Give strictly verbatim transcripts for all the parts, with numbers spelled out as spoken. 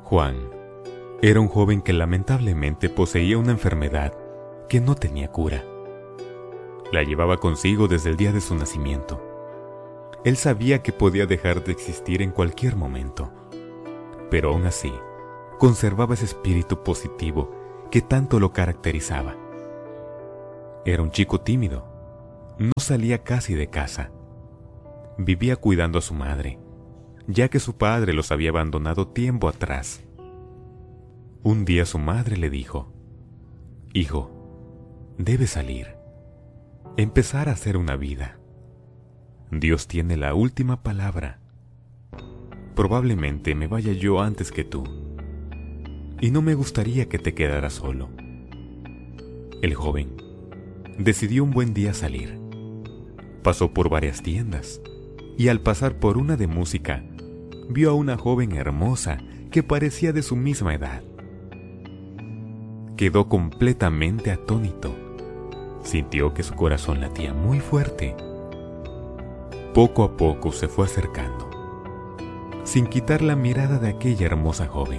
Juan era un joven que lamentablemente poseía una enfermedad que no tenía cura. La llevaba consigo desde el día de su nacimiento. Él sabía que podía dejar de existir en cualquier momento, pero aún así conservaba ese espíritu positivo que tanto lo caracterizaba. Era un chico tímido, no salía casi de casa. Vivía cuidando a su madre, ya que su padre los había abandonado tiempo atrás. Un día su madre le dijo: «Hijo, debes salir, empezar a hacer una vida. Dios tiene la última palabra. Probablemente me vaya yo antes que tú, y no me gustaría que te quedaras solo». El joven decidió un buen día salir. Pasó por varias tiendas, y al pasar por una de música, vio a una joven hermosa que parecía de su misma edad. Quedó completamente atónito. Sintió que su corazón latía muy fuerte. Poco a poco se fue acercando, sin quitar la mirada de aquella hermosa joven,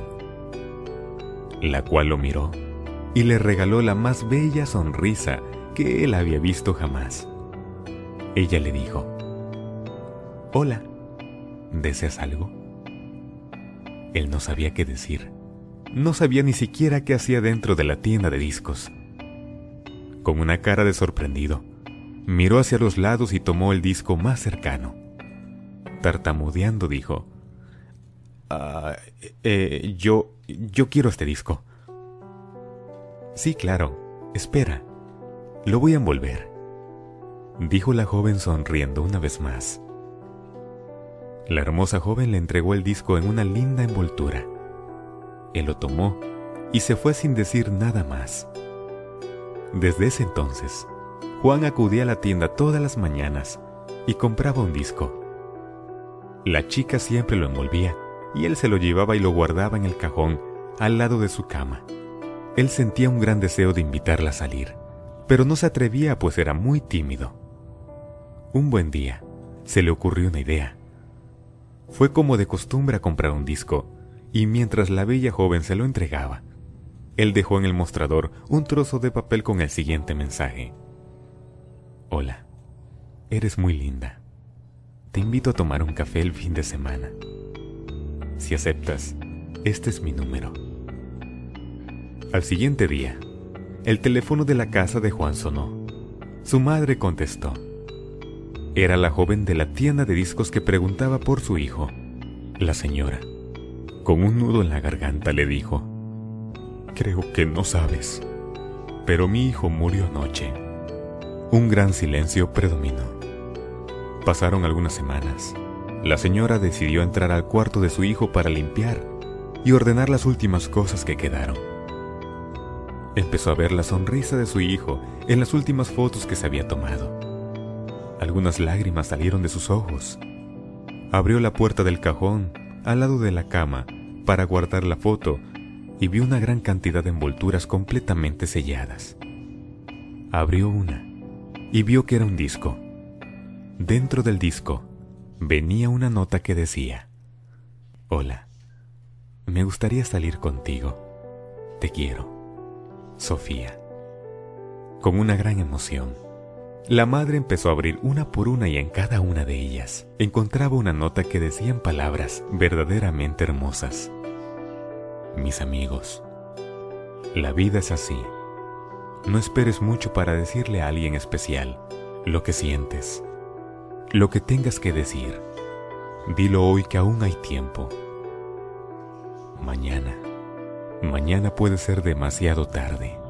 la cual lo miró y le regaló la más bella sonrisa que él había visto jamás. Ella le dijo: «Hola, ¿deseas algo?». Él no sabía qué decir. No sabía ni siquiera qué hacía dentro de la tienda de discos. Con una cara de sorprendido, miró hacia los lados y tomó el disco más cercano. Tartamudeando dijo: «Ah, eh, yo, yo quiero este disco». «Sí, claro, espera, lo voy a envolver», dijo la joven sonriendo una vez más. La hermosa joven le entregó el disco en una linda envoltura. Él lo tomó y se fue sin decir nada más. Desde ese entonces, Juan acudía a la tienda todas las mañanas y compraba un disco. La chica siempre lo envolvía y él se lo llevaba y lo guardaba en el cajón al lado de su cama. Él sentía un gran deseo de invitarla a salir, pero no se atrevía pues era muy tímido. Un buen día, se le ocurrió una idea. Fue como de costumbre a comprar un disco, y mientras la bella joven se lo entregaba, él dejó en el mostrador un trozo de papel con el siguiente mensaje: «Hola, eres muy linda. Te invito a tomar un café el fin de semana. Si aceptas, este es mi número». Al siguiente día, el teléfono de la casa de Juan sonó. Su madre contestó. Era la joven de la tienda de discos que preguntaba por su hijo. La señora, con un nudo en la garganta, le dijo: «Creo que no sabes, pero mi hijo murió anoche». Un gran silencio predominó. Pasaron algunas semanas. La señora decidió entrar al cuarto de su hijo para limpiar y ordenar las últimas cosas que quedaron. Empezó a ver la sonrisa de su hijo en las últimas fotos que se había tomado. Algunas lágrimas salieron de sus ojos. Abrió la puerta del cajón al lado de la cama para guardar la foto y vio una gran cantidad de envolturas completamente selladas. Abrió una y vio que era un disco. Dentro del disco venía una nota que decía: «Hola, me gustaría salir contigo. Te quiero, Sofía». Con una gran emoción, la madre empezó a abrir una por una y en cada una de ellas encontraba una nota que decían palabras verdaderamente hermosas. Mis amigos, la vida es así. No esperes mucho para decirle a alguien especial lo que sientes, lo que tengas que decir. Dilo hoy que aún hay tiempo. Mañana, mañana puede ser demasiado tarde.